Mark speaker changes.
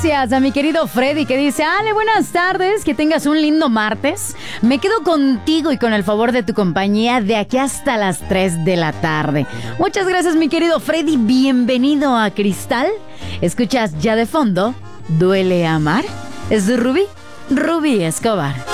Speaker 1: gracias a mi querido Freddy que dice: Ale, buenas tardes, que tengas un lindo martes. Me quedo contigo y con el favor de tu compañía de aquí hasta las 3 de la tarde. Muchas gracias, mi querido Freddy. Bienvenido a Cristal. Escuchas ya de fondo Duele Amar. Es Rubí Escobar.